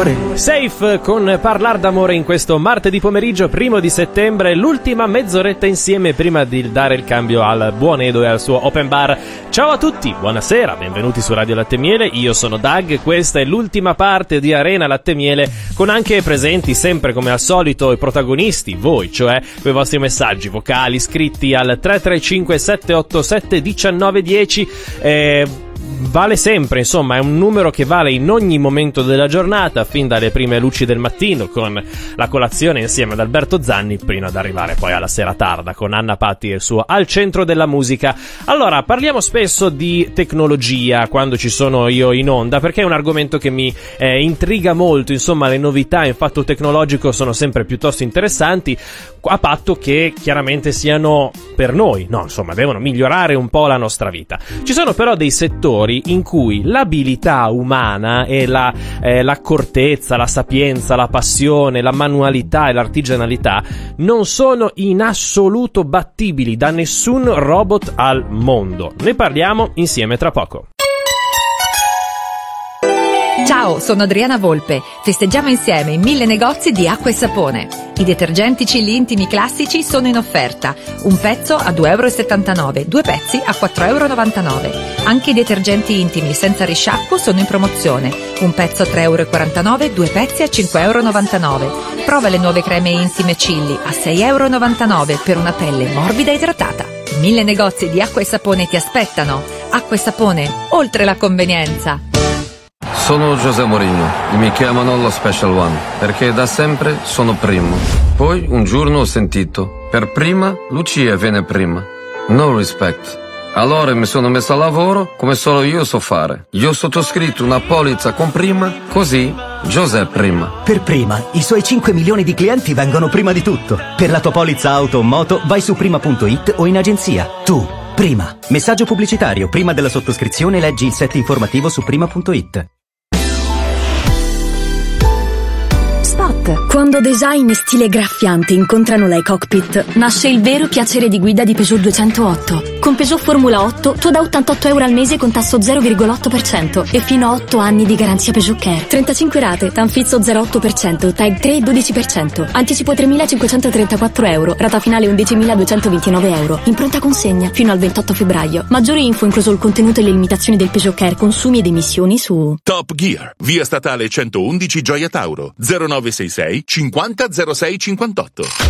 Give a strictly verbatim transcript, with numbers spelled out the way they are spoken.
d'amore. Safe con Parlar d'amore in questo martedì pomeriggio, primo di settembre, l'ultima mezz'oretta insieme prima di dare il cambio al buon Edo e al suo open bar. Ciao a tutti, buonasera, benvenuti su Radio Latte Miele, io sono Doug, questa è l'ultima parte di Arena Latte Miele, con anche presenti sempre come al solito i protagonisti, voi, cioè con i vostri messaggi vocali scritti al tre tre cinque sette otto sette uno nove uno zero. eh... Vale sempre, insomma, è un numero che vale in ogni momento della giornata, fin dalle prime luci del mattino con la colazione insieme ad Alberto Zanni, prima ad arrivare poi alla sera tarda con Anna Patti e il suo Al Centro della Musica. Allora, parliamo spesso di tecnologia quando ci sono io in onda, perché è un argomento che mi eh, intriga molto, insomma, le novità in fatto tecnologico sono sempre piuttosto interessanti, a patto che chiaramente siano per noi, no, insomma, devono migliorare un po' la nostra vita. Ci sono però dei settori in cui l'abilità umana e la, eh, l'accortezza, la sapienza, la passione, la manualità e l'artigianalità non sono in assoluto battibili da nessun robot al mondo. Ne parliamo insieme tra poco. Ciao, sono Adriana Volpe. Festeggiamo insieme in mille negozi di acqua e sapone. I detergenti Cilli Intimi classici sono in offerta. Un pezzo a due e settantanove euro, due pezzi a quattro e novantanove euro. Anche i detergenti intimi senza risciacquo sono in promozione. Un pezzo a tre e quarantanove euro, due pezzi a cinque e novantanove euro. Prova le nuove creme intime Cilli a sei e novantanove euro per una pelle morbida e idratata. Mille negozi di acqua e sapone ti aspettano. Acqua e sapone, oltre la convenienza. Sono José Mourinho e mi chiamano lo Special One perché da sempre sono primo. Poi un giorno ho sentito, per prima Lucia viene prima. No respect. Allora mi sono messo a lavoro come solo io so fare. Gli ho sottoscritto una polizza con prima, così José prima. Per prima, i suoi cinque milioni di clienti vengono prima di tutto. Per la tua polizza auto o moto vai su prima punto it o in agenzia. Tu, prima. Messaggio pubblicitario. Prima della sottoscrizione leggi il set informativo su prima punto it. Quando design e stile graffiante incontrano la e-cockpit, nasce il vero piacere di guida di Peugeot duecentootto. Con Peugeot Formula otto tu da ottantotto euro al mese con tasso zero virgola otto per cento e fino a otto anni di garanzia Peugeot Care. trentacinque rate, Tanfizzo zero virgola otto per cento, Tag tre dodici per cento. Anticipo tremilacinquecentotrentaquattro euro, rata finale undicimiladuecentoventinove euro. In pronta consegna fino al ventotto febbraio. Maggiori info incluso il contenuto e le limitazioni del Peugeot Care consumi ed emissioni su Top Gear, via statale centoundici Gioia Tauro, zero nove sei sei cinquanta zero sei cinquantotto.